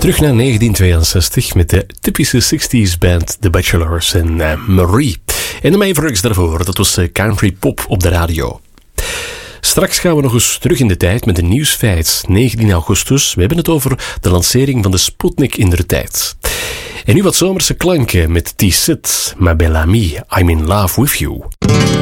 Terug naar 1962 met de typische 60s band The Bachelors en Marie. En de Mavericks daarvoor, dat was country pop op de radio. Straks gaan we nog eens terug in de tijd met een nieuwsfeit. 19 augustus, we hebben het over de lancering van de Sputnik indertijd. En nu wat zomerse klanken met T-Sit, Ma Belle Amie, I'm in Love With You.